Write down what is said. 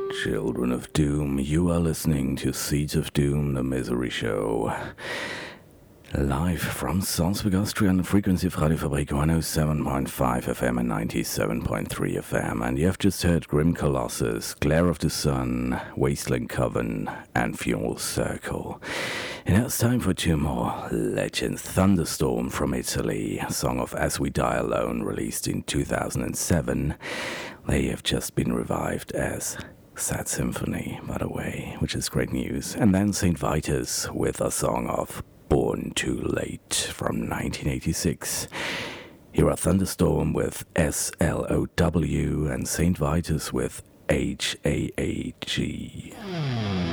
Children of Doom, you are listening to Seeds of Doom, the Misery Show. Live from Salzburg, Austria on the frequency of Radio Fabrik 107.5 FM and 97.3 FM. And you have just heard Grim Colossus, Glare of the Sun, Wasteland Coven, and Funeral Circle. And now it's time for two more legends. Thunderstorm from Italy, a song of As We Die Alone, released in 2007. They have just been revived as Sad Symphony, by the way, which is great news. And then St. Vitus with a song of Born Too Late from 1986. Here are Thunderstorm with SLOW and St. Vitus with HAAG.